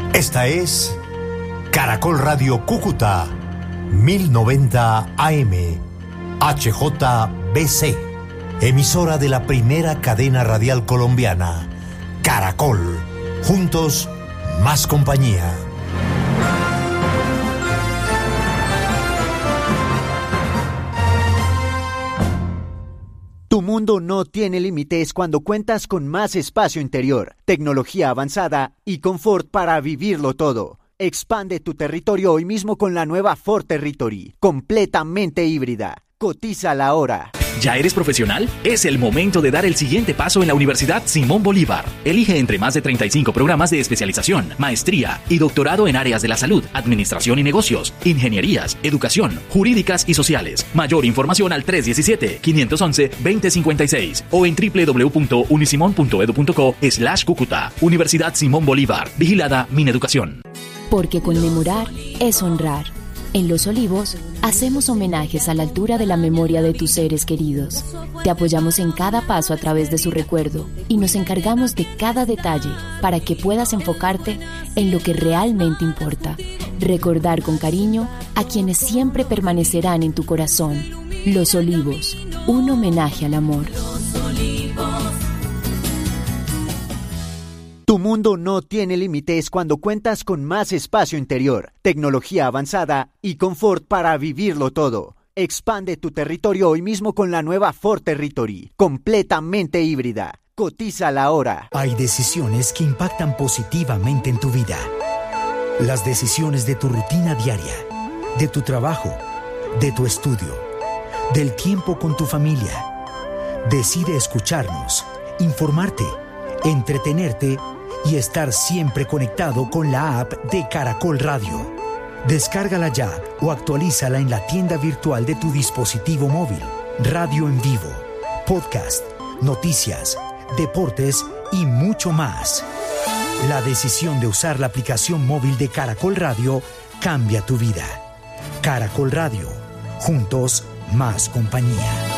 Esta es Caracol Radio Cúcuta, 1090 AM, HJBC, emisora de la primera cadena radial colombiana, Caracol. Juntos, más compañía. Tu mundo no tiene límites cuando cuentas con más espacio interior, tecnología avanzada y confort para vivirlo todo. Expande tu territorio hoy mismo con la nueva Ford Territory, completamente híbrida. Cotízala ahora. ¿Ya eres profesional? Es el momento de dar el siguiente paso en la Universidad Simón Bolívar. Elige entre más de 35 programas de especialización, maestría y doctorado en áreas de la salud, administración y negocios, ingenierías, educación, jurídicas y sociales. Mayor información al 317-511-2056 o en www.unisimon.edu.co/Cúcuta. Universidad Simón Bolívar. Vigilada Mineducación. Porque conmemorar es honrar. En Los Olivos, hacemos homenajes a la altura de la memoria de tus seres queridos. Te apoyamos en cada paso a través de su recuerdo y nos encargamos de cada detalle para que puedas enfocarte en lo que realmente importa. Recordar con cariño a quienes siempre permanecerán en tu corazón. Los Olivos, un homenaje al amor. Tu mundo no tiene límites cuando cuentas con más espacio interior, tecnología avanzada y confort para vivirlo todo. Expande tu territorio hoy mismo con la nueva Ford Territory, completamente híbrida. Cotízala ahora. Hay decisiones que impactan positivamente en tu vida. Las decisiones de tu rutina diaria, de tu trabajo, de tu estudio, del tiempo con tu familia. Decide escucharnos, informarte, entretenerte y estar siempre conectado con la app de Caracol Radio. Descárgala ya o actualízala en la tienda virtual de tu dispositivo móvil. Radio en vivo, podcast, noticias, deportes y mucho más. La decisión de usar la aplicación móvil de Caracol Radio cambia tu vida. Caracol Radio. Juntos, más compañía.